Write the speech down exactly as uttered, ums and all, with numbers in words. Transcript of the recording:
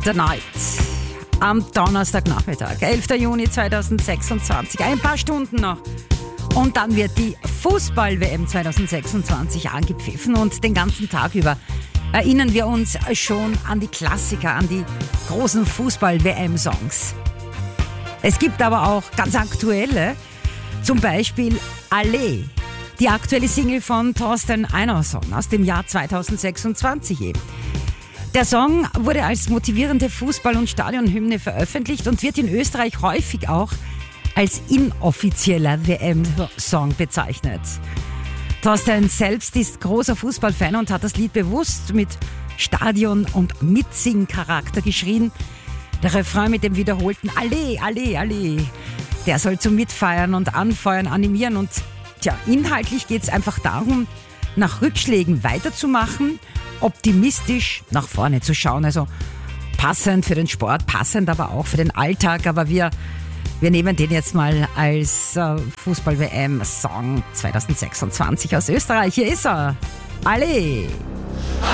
the Night. Am Donnerstagnachmittag, elfter Juni zweitausendsechsundzwanzig. Ein paar Stunden noch. Und dann wird die Fußball-W M zweitausendsechsundzwanzig angepfiffen. Und den ganzen Tag über erinnern wir uns schon an die Klassiker, an die großen Fußball-W M-Songs. Es gibt aber auch ganz aktuelle, zum Beispiel Allee, die aktuelle Single von Thorsten Einarsson aus dem Jahr zweitausendsechsundzwanzig eben. Der Song wurde als motivierende Fußball- und Stadionhymne veröffentlicht und wird in Österreich häufig auch als inoffizieller W M-Song bezeichnet. Thorsten selbst ist großer Fußballfan und hat das Lied bewusst mit Stadion- und Mitsing-Charakter geschrien. Der Refrain mit dem wiederholten Allee, Allee, Allee, der soll zum Mitfeiern und Anfeuern animieren. Und tja, inhaltlich geht es einfach darum, nach Rückschlägen weiterzumachen, optimistisch nach vorne zu schauen. Also passend für den Sport, passend aber auch für den Alltag. Aber wir, wir nehmen den jetzt mal als äh, Fußball-W M-Song zweitausendsechsundzwanzig aus Österreich. Hier ist er. Allee!